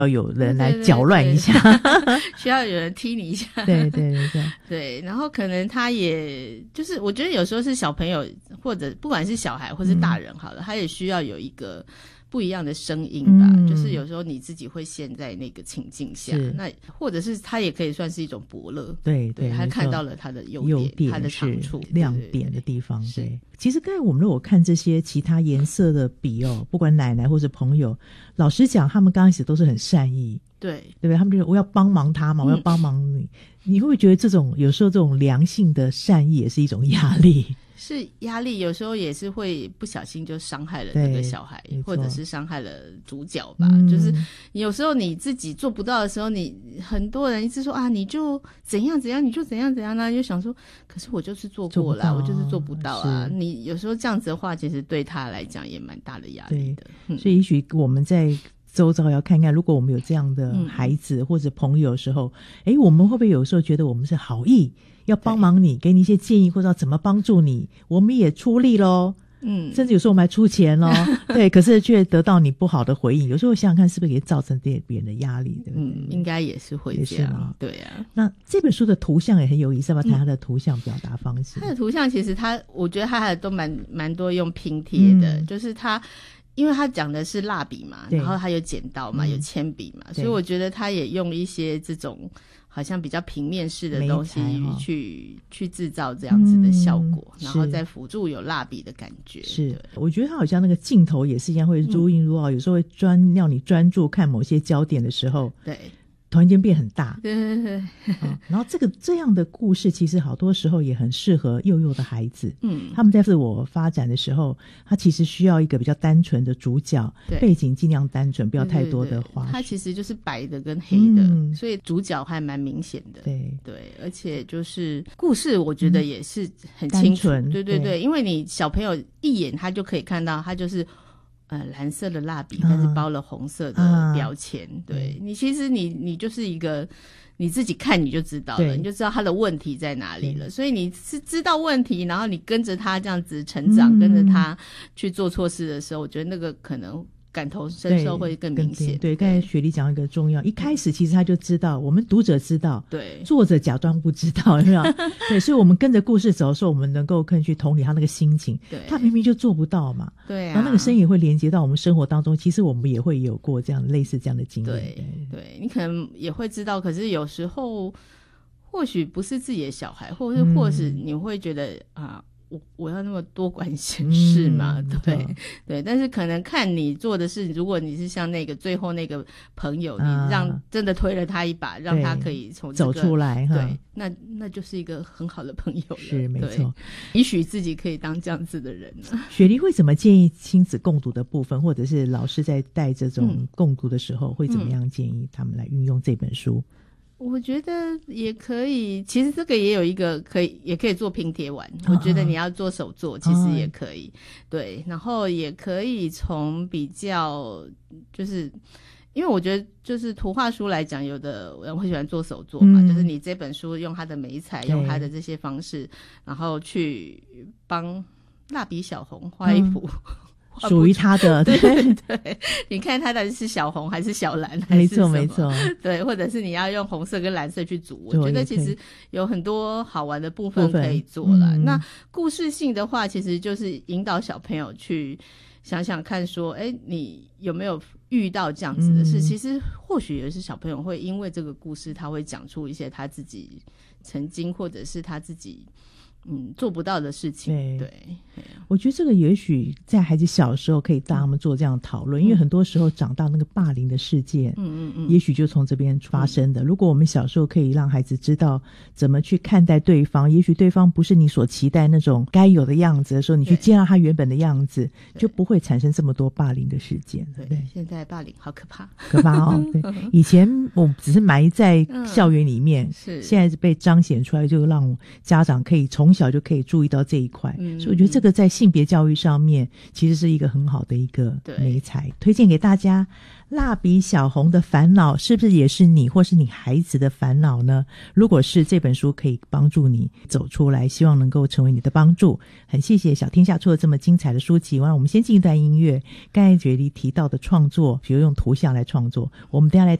要有人来搅乱一下， 需要有人踢你一下。 对对对对对，然后可能他也就是我觉得有时候是小朋友或者不管是小孩或是大人好了，他也需要有一个不一样的声音吧，就是有时候你自己会陷在那个情境下，那或者是他也可以算是一种伯乐， 对对， 他看到了他的优点，他的长处亮点的地方。对，其实刚才我们如果看这些其他颜色的笔不管奶奶或者朋友，老实讲他们刚开始都是很善意，对不对？他们就我要帮忙他嘛，我要帮忙你，你会不会觉得这种有时候这种良性的善意也是一种压力？ 是压力，有时候也是会不小心就伤害了那个小孩，或者是伤害了主角吧。就是有时候你自己做不到的时候，你很多人一直说啊，你就怎样怎样，你就怎样怎样呢，就想说，可是我就是做过了，我就是做不到啊。你有时候这样子的话，其实对他来讲也蛮大的压力的。 所以也许我们在周遭要看看，如果我们有这样的孩子或者朋友的时候，我们会不会有时候觉得我们是好意要帮忙你，给你一些建议或者要怎么帮助你，我们也出力咯，甚至有时候我们还出钱咯对，可是却得到你不好的回应，有时候想想看是不是也造成别人的压力，对不对？ 应该也是会这样，对啊。 那这本书的图像也很有意思，要不要谈它的图像表达方式？ 它的图像其实我觉得它还都蛮多用拼贴的，就是它因为他讲的是蜡笔嘛，然后他有剪刀嘛，有铅笔嘛，所以我觉得他也用一些这种好像比较平面式的东西去制造这样子的效果，然后再辅助有蜡笔的感觉。是， 我觉得他好像那个镜头也是一样，会如隐如凹，有时候会让你专注看某些焦点的时候，对，突然间变很大，对对对然后这样的故事其实好多时候也很适合幼的孩子，他们在自我发展的时候，他其实需要一个比较单纯的主角，背景尽量单纯，不要太多的花絮。他其实就是白的跟黑的，所以主角还蛮明显的，对对，而且就是故事我觉得也是很清楚，对对对，因为你小朋友一眼他就可以看到，他就是蓝色的蜡笔，但是包了红色的标签。对，你其实你就是一个你自己看你就知道了，你就知道他的问题在哪里了。所以你是知道问题，然后你跟着他这样子成长，跟着他去做错事的时候，我觉得那个可能感同身受会更明显。 对，刚才雪莉讲一个重要，一开始其实他就知道，我们读者知道，对，作者假装不知道，是吧？对，所以我们跟着故事走的时候，我们能够更去同理他那个心情。对，他明明就做不到嘛，对啊，然后那个声音也会连接到我们生活当中，其实我们也会有过这样类似这样的经验。 对，你可能也会知道，可是有时候或许不是自己的小孩，或是你会觉得我要那么多管闲事嘛？对对，但是可能看你做的事，如果你是像那个最后那个朋友，你让真的推了他一把，让他可以从走出来， 对，那就是一个很好的朋友了。 是没错， 也许自己可以当这样子的人。 雪莉会怎么建议亲子共读的部分，或者是老师在带这种共读的时候，会怎么样建议他们来运用这本书？ 我觉得也可以，其实这个也有一个也可以做拼贴玩，我觉得你要做手做其实也可以，对，然后也可以从比较就是因为我觉得就是图画书来讲，有的人会喜欢做手作嘛，就是你这本书用它的媒材，用它的这些方式，然后去帮蜡笔小红画一幅属于他的， 对对，你看他的是小红还是小蓝还是什么，没错，对，或者是你要用红色跟蓝色去组，我觉得其实有很多好玩的部分可以做了。那故事性的话，其实就是引导小朋友去想想看说，你有没有遇到这样子的事，其实或许有些小朋友会因为这个故事，他会讲出一些他自己曾经或者是他自己做不到的事情。对， 我觉得这个也许在孩子小时候可以带他们做这样的讨论，因为很多时候长大那个霸凌的事件也许就从这边发生的。如果我们小时候可以让孩子知道怎么去看待对方，也许对方不是你所期待那种该有的样子的时候，你去接纳他原本的样子，就不会产生这么多霸凌的事件。 对，现在霸凌好可怕， 可怕哦。对，以前我只是埋在校园里面，现在被彰显出来，就让家长可以从从小就可以注意到这一块，所以我觉得这个在性别教育上面其实是一个很好的一个媒材，推荐给大家。蜡笔小红的烦恼是不是也是你或是你孩子的烦恼呢？如果是，这本书可以帮助你走出来，希望能够成为你的帮助。很谢谢小天下出了这么精彩的书籍。我们先进一段音乐，刚才觉里提到的创作，比如用图像来创作，我们等一下来